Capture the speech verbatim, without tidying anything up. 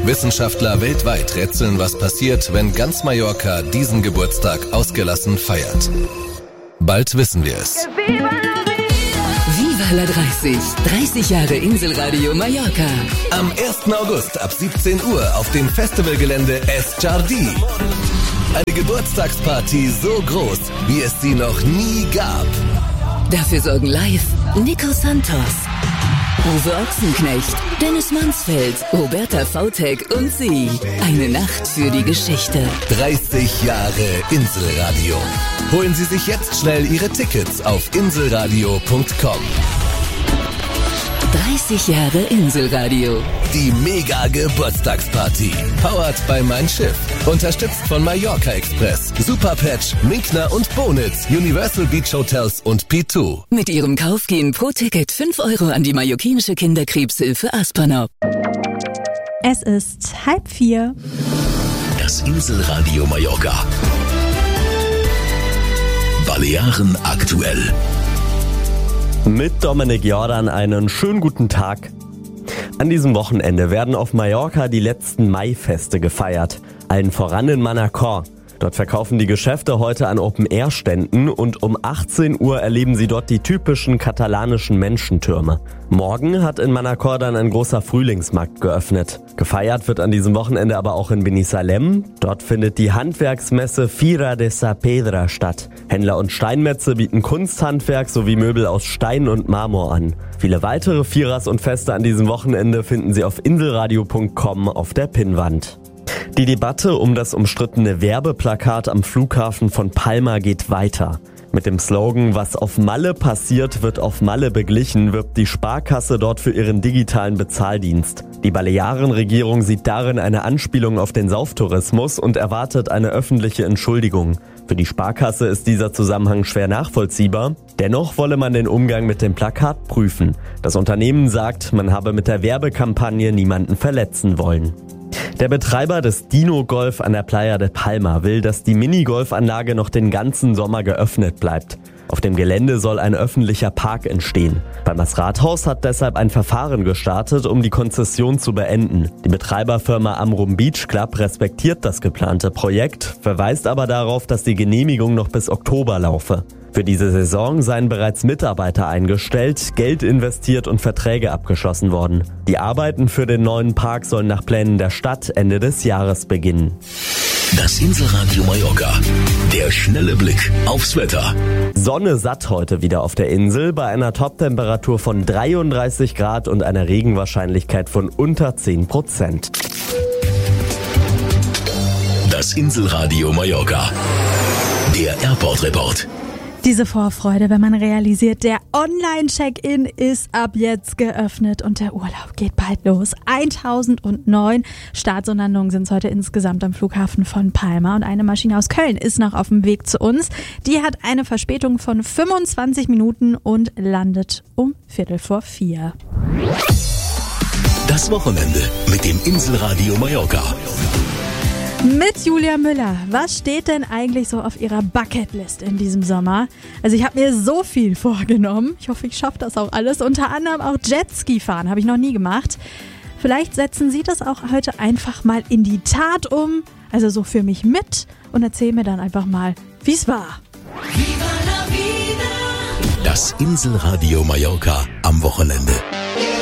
Wissenschaftler weltweit rätseln, was passiert, wenn ganz Mallorca diesen Geburtstag ausgelassen feiert. Bald wissen wir es. Viva la dreißig. dreißig Jahre Inselradio Mallorca. Am ersten August ab siebzehn Uhr auf dem Festivalgelände Es Jardí. Eine Geburtstagsparty so groß, wie es sie noch nie gab. Dafür sorgen live Nico Santos, Uwe Ochsenknecht, Dennis Mansfeld, Roberta Vautek und sie. Eine Nacht für die Geschichte. dreißig Jahre Inselradio. Holen Sie sich jetzt schnell Ihre Tickets auf inselradio punkt com. dreißig Jahre Inselradio. Die Mega-Geburtstagsparty. Powered by Mein Schiff. Unterstützt von Mallorca Express, Superpatch, Minkner und Bonitz, Universal Beach Hotels und P zwei. Mit ihrem Kauf gehen pro Ticket fünf Euro an die mallorquinische Kinderkrebshilfe Aspernau. Es ist halb vier. Das Inselradio Mallorca. Balearen aktuell. Mit Dominik Jordan einen schönen guten Tag. An diesem Wochenende werden auf Mallorca die letzten Maifeste gefeiert. Allen voran in Manacor. Dort verkaufen die Geschäfte heute an Open-Air-Ständen und um achtzehn Uhr erleben Sie dort die typischen katalanischen Menschentürme. Morgen hat in Manacor dann ein großer Frühlingsmarkt geöffnet. Gefeiert wird an diesem Wochenende aber auch in Binissalem. Dort findet die Handwerksmesse Fira de Saavedra statt. Händler und Steinmetze bieten Kunsthandwerk sowie Möbel aus Stein und Marmor an. Viele weitere Firas und Feste an diesem Wochenende finden Sie auf inselradio punkt com auf der Pinnwand. Die Debatte um das umstrittene Werbeplakat am Flughafen von Palma geht weiter. Mit dem Slogan "Was auf Malle passiert, wird auf Malle beglichen" wirbt die Sparkasse dort für ihren digitalen Bezahldienst. Die Balearenregierung sieht darin eine Anspielung auf den Sauftourismus und erwartet eine öffentliche Entschuldigung. Für die Sparkasse ist dieser Zusammenhang schwer nachvollziehbar. Dennoch wolle man den Umgang mit dem Plakat prüfen. Das Unternehmen sagt, man habe mit der Werbekampagne niemanden verletzen wollen. Der Betreiber des Dino Golf an der Playa de Palma will, dass die Minigolfanlage noch den ganzen Sommer geöffnet bleibt. Auf dem Gelände soll ein öffentlicher Park entstehen. Palmas Rathaus hat deshalb ein Verfahren gestartet, um die Konzession zu beenden. Die Betreiberfirma Amrum Beach Club respektiert das geplante Projekt, verweist aber darauf, dass die Genehmigung noch bis Oktober laufe. Für diese Saison seien bereits Mitarbeiter eingestellt, Geld investiert und Verträge abgeschlossen worden. Die Arbeiten für den neuen Park sollen nach Plänen der Stadt Ende des Jahres beginnen. Das Inselradio Mallorca. Der schnelle Blick aufs Wetter. Sonne satt heute wieder auf der Insel bei einer Toptemperatur von dreiunddreißig Grad und einer Regenwahrscheinlichkeit von unter zehn Prozent. Das Inselradio Mallorca. Der Airport Report. Diese Vorfreude, wenn man realisiert, der Online-Check-In ist ab jetzt geöffnet und der Urlaub geht bald los. tausendneun Starts und Landungen sind es heute insgesamt am Flughafen von Palma und eine Maschine aus Köln ist noch auf dem Weg zu uns. Die hat eine Verspätung von fünfundzwanzig Minuten und landet um Viertel vor vier. Das Wochenende mit dem Inselradio Mallorca. Mit Julia Müller. Was steht denn eigentlich so auf Ihrer Bucketlist in diesem Sommer? Also ich habe mir so viel vorgenommen. Ich hoffe, ich schaffe das auch alles. Unter anderem auch Jetski fahren, habe ich noch nie gemacht. Vielleicht setzen Sie das auch heute einfach mal in die Tat um. Also so für mich mit und erzählen mir dann einfach mal, wie es war. Das Inselradio Mallorca am Wochenende.